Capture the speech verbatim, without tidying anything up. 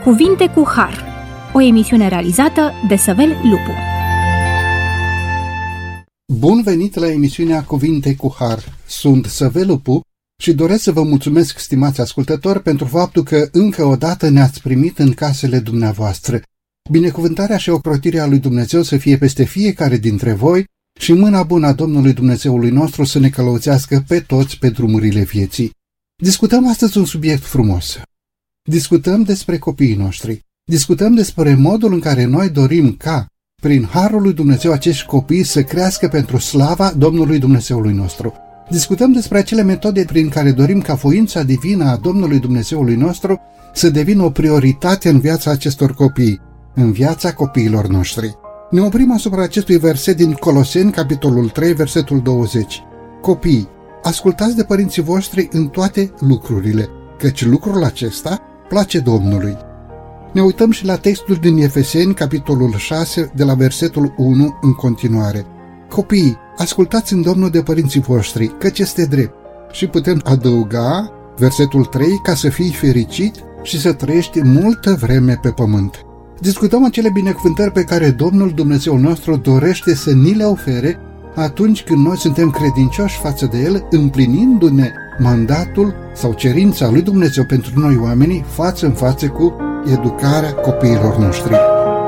Cuvinte cu Har, o emisiune realizată de Săvel Lupu. Bun venit la emisiunea Cuvinte cu Har. Sunt Săvel Lupu și doresc să vă mulțumesc, stimați ascultători, pentru faptul că încă o dată ne-ați primit în casele dumneavoastră. Binecuvântarea și ocrotirea lui Dumnezeu să fie peste fiecare dintre voi și mâna bună a Domnului Dumnezeului nostru să ne călăuțească pe toți pe drumurile vieții. Discutăm astăzi un subiect frumos. Discutăm despre copiii noștri. Discutăm despre modul în care noi dorim ca, prin harul lui Dumnezeu, acești copii să crească pentru slava Domnului Dumnezeului nostru. Discutăm despre acele metode prin care dorim ca voința divină a Domnului Dumnezeului nostru să devină o prioritate în viața acestor copii, în viața copiilor noștri. Ne oprim asupra acestui verset din Coloseni, capitolul trei, versetul douăzeci. Copii, ascultați de părinții voștri în toate lucrurile, căci lucrul acesta place Domnului. Ne uităm și la textul din Efeseni, capitolul șase, de la versetul unu în continuare. Copiii, ascultați în Domnul de părinții voștri, căci este drept. Și putem adăuga versetul trei, ca să fii fericit și să trăiești multă vreme pe pământ. Discutăm acele binecuvântări pe care Domnul Dumnezeu nostru dorește să ni le ofere atunci când noi suntem credincioși față de El, împlinindu-ne mandatul sau cerința lui Dumnezeu pentru noi oamenii față în față cu educarea copiilor noștri.